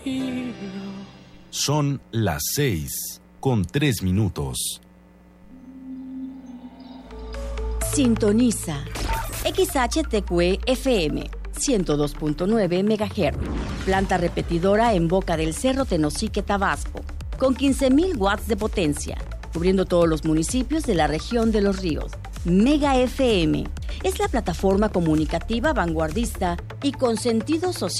Son las 6:03. Sintoniza XHTQ FM 102.9 MHz. Planta repetidora en Boca del Cerro, Tenosique, Tabasco, con 15,000 watts de potencia, cubriendo todos los municipios de la región de Los Ríos. Mega FM es la plataforma comunicativa vanguardista y con sentido social